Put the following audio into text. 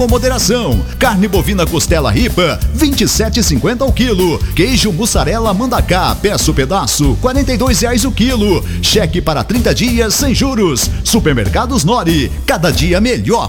Com moderação. Carne bovina costela ripa, 27,50 o quilo. Queijo mussarela mandacá, peço pedaço, R$42 o quilo. Cheque para 30 dias sem juros. Supermercados Nori, cada dia melhor